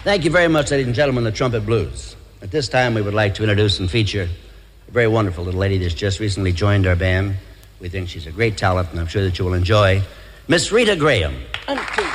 Thank you very much, ladies and gentlemen, the Trumpet Blues. At this time, we would like to introduce and feature a very wonderful little lady that's just recently joined our band. We think she's a great talent, and I'm sure that you will enjoy Miss Rita Graham. 1, 2.